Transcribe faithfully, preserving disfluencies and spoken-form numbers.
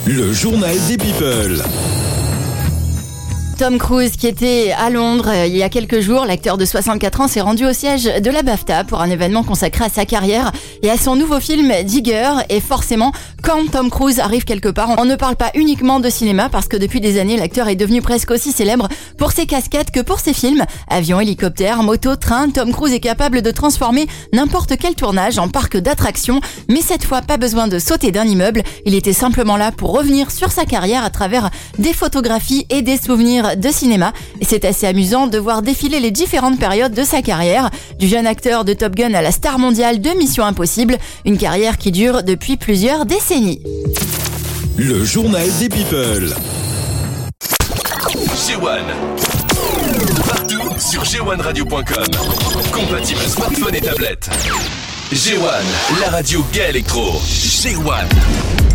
Le journal des people. Tom Cruise, qui était à Londres euh, il y a quelques jours, l'acteur de soixante-quatre ans s'est rendu au siège de la BAFTA pour un événement consacré à sa carrière et à son nouveau film Digger. Et forcément, quand Tom Cruise arrive quelque part, on ne parle pas uniquement de cinéma parce que depuis des années, l'acteur est devenu presque aussi célèbre pour ses cascades que pour ses films. Avions, hélicoptères, motos, trains, Tom Cruise est capable de transformer n'importe quel tournage en parc d'attractions. Mais cette fois, pas besoin de sauter d'un immeuble. Il était simplement là pour revenir sur sa carrière à travers des photographies et des souvenirs de cinéma. Et c'est assez amusant de voir défiler les différentes périodes de sa carrière, du jeune acteur de Top Gun à la star mondiale de Mission Impossible, une carrière qui dure depuis plusieurs décennies. Le journal des people. G un. Partout sur G un radio point com. Compatible smartphone et tablette. G un, la radio gay électro. G un.